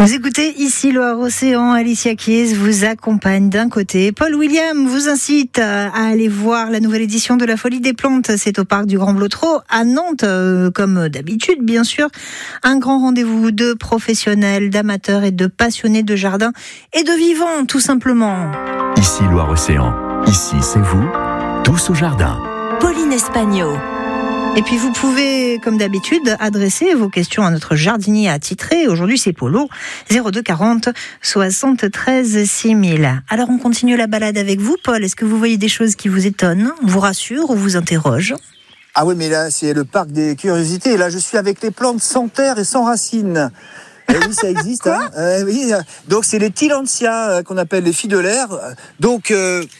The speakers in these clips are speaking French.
Vous écoutez ici Loire-Océan, Alicia Keys vous accompagne d'un côté. Paul William vous incite à aller voir la nouvelle édition de la Folie des Plantes. C'est au parc du Grand Blotreau à Nantes, comme d'habitude bien sûr. Un grand rendez-vous de professionnels, d'amateurs et de passionnés de jardin et de vivants tout simplement. Ici Loire-Océan, ici c'est vous, tous au jardin. Pauline Espagno. Et puis vous pouvez, comme d'habitude, adresser vos questions à notre jardinier attitré. Aujourd'hui, c'est Polo, 02 40 73 6000. Alors, on continue la balade avec vous, Paul. Est-ce que vous voyez des choses qui vous étonnent, vous rassurent ou vous interrogent ? Ah oui, mais là, c'est le parc des curiosités. Là, je suis avec les plantes sans terre et sans racines. Eh oui, ça existe. Hein. Oui. Donc, c'est les Tillandsia qu'on appelle les filles de l'air. Donc,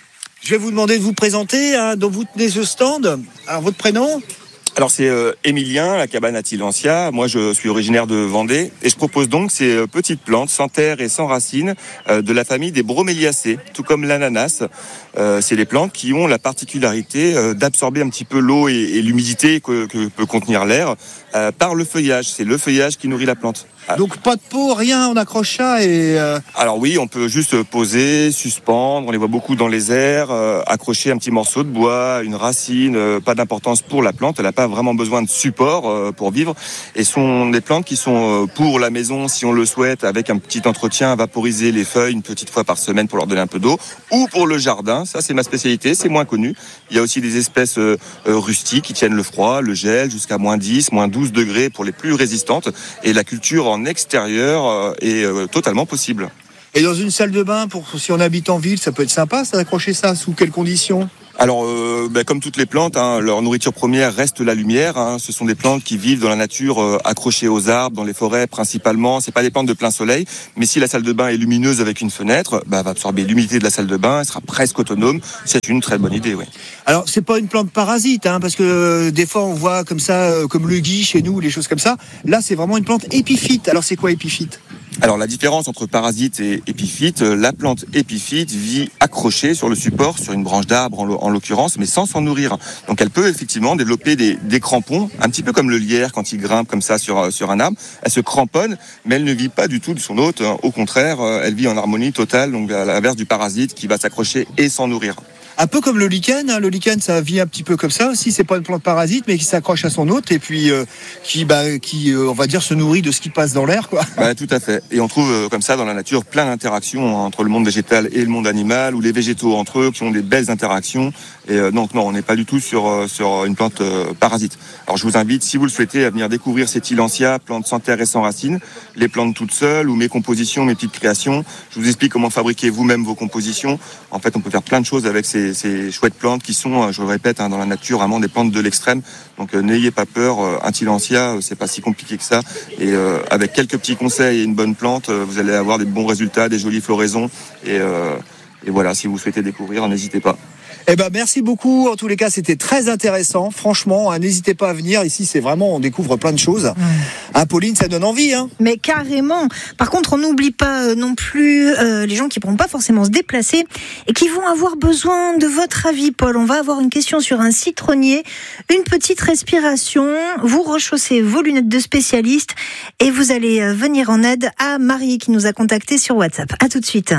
je vais vous demander de vous présenter. Donc, vous tenez ce stand. Alors, votre prénom ? Alors c'est Émilien, la cabane à Tillandsia. Moi je suis originaire de Vendée et je propose donc ces petites plantes sans terre et sans racines de la famille des broméliacées, tout comme l'ananas. C'est des plantes qui ont la particularité d'absorber un petit peu l'eau et l'humidité que peut contenir l'air par le feuillage. C'est le feuillage qui nourrit la plante. Donc pas de peau, rien, on accroche ça et... Alors oui, on peut juste poser, suspendre, on les voit beaucoup dans les airs, accrocher un petit morceau de bois, une racine, pas d'importance pour la plante, elle n'a pas vraiment besoin de support pour vivre. Et sont des plantes qui sont pour la maison, si on le souhaite, avec un petit entretien, vaporiser les feuilles une petite fois par semaine pour leur donner un peu d'eau, ou pour le jardin, ça c'est ma spécialité, c'est moins connu. Il y a aussi des espèces rustiques qui tiennent le froid, le gel, jusqu'à moins 10, moins 12 degrés pour les plus résistantes, et la culture en extérieur est totalement possible. Et dans une salle de bain, si on habite en ville, ça peut être sympa, ça, d'accrocher ça, sous quelles conditions ? Alors, comme toutes les plantes, leur nourriture première reste la lumière. Ce sont des plantes qui vivent dans la nature, accrochées aux arbres, dans les forêts principalement. C'est pas des plantes de plein soleil, mais si la salle de bain est lumineuse avec une fenêtre, elle va absorber l'humidité de la salle de bain, elle sera presque autonome. C'est une très bonne idée, oui. Alors, c'est pas une plante parasite, parce que des fois on voit comme ça, comme le gui chez nous, les choses comme ça. Là, c'est vraiment une plante épiphyte. Alors, c'est quoi épiphyte ? Alors la différence entre parasite et épiphyte, la plante épiphyte vit accrochée sur le support, sur une branche d'arbre en l'occurrence, mais sans s'en nourrir. Donc elle peut effectivement développer des crampons, un petit peu comme le lierre quand il grimpe comme ça sur un arbre. Elle se cramponne, mais elle ne vit pas du tout de son hôte. Au contraire, elle vit en harmonie totale, donc à l'inverse du parasite qui va s'accrocher et s'en nourrir. Un peu comme le lichen, le lichen ça vit un petit peu comme ça aussi, c'est pas une plante parasite mais qui s'accroche à son hôte et puis qui on va dire se nourrit de ce qui passe dans l'air quoi. Tout à fait. Et on trouve comme ça dans la nature plein d'interactions entre le monde végétal et le monde animal ou les végétaux entre eux qui ont des belles interactions et donc non, on n'est pas du tout sur une plante parasite. Alors je vous invite si vous le souhaitez à venir découvrir ces Tillandsia, plantes sans terre et sans racines, les plantes toutes seules ou mes compositions, mes petites créations. Je vous explique comment fabriquer vous-même vos compositions. En fait, on peut faire plein de choses avec ces chouettes plantes qui sont, je le répète, dans la nature vraiment des plantes de l'extrême. Donc n'ayez pas peur, un Tillandsia, c'est pas si compliqué que ça. Et avec quelques petits conseils et une bonne plante, vous allez avoir des bons résultats, des jolies floraisons. Et voilà, si vous souhaitez découvrir, n'hésitez pas. Merci beaucoup. En tous les cas, c'était très intéressant. Franchement, n'hésitez pas à venir. Ici, c'est vraiment, on découvre plein de choses. Pauline, ça donne envie. Mais carrément. Par contre, on n'oublie pas non plus les gens qui ne pourront pas forcément se déplacer et qui vont avoir besoin de votre avis, Paul. On va avoir une question sur un citronnier, une petite respiration. Vous rechaussez vos lunettes de spécialiste et vous allez venir en aide à Marie qui nous a contacté sur WhatsApp. À tout de suite.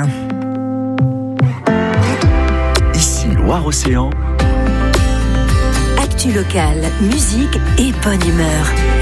Loire-Océan. Actu locale, musique et bonne humeur.